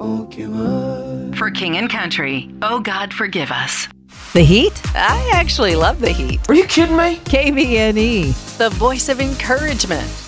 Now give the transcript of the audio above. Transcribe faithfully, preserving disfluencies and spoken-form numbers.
For King and Country, Oh God Forgive Us. The heat? I actually love the heat. Are you kidding me? K B N E. The voice of encouragement.